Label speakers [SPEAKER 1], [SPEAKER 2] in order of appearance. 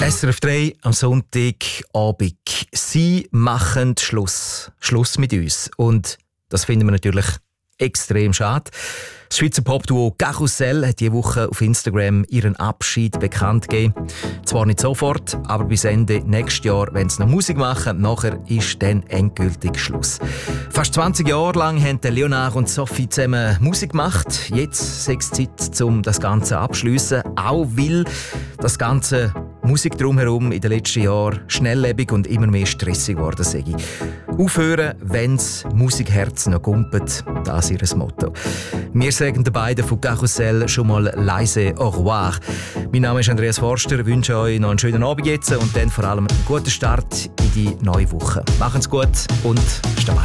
[SPEAKER 1] SRF 3 am Sonntagabend. Sie machen Schluss. Schluss mit uns. Und das finden wir natürlich extrem schade. Das Schweizer Popduo Karussell hat diese Woche auf Instagram ihren Abschied bekannt gegeben. Zwar nicht sofort, aber bis Ende nächstes Jahr, wenn sie noch Musik machen, nachher ist dann endgültig Schluss. Fast 20 Jahre lang haben Leonard und Sophie zusammen Musik gemacht. Jetzt ist es Zeit, um das Ganze abzuschliessen. Auch weil das ganze Musik drumherum in den letzten Jahren schnelllebig und immer mehr stressig geworden sei. Aufhören, wenn das Musikherz noch gumpet, das ist ihr Motto. Wir sagen den beiden von Karussell schon mal leise au revoir. Mein Name ist Andreas Forster, ich wünsche euch noch einen schönen Abend jetzt und dann vor allem einen guten Start in die neue Woche. Machen's gut und stabil.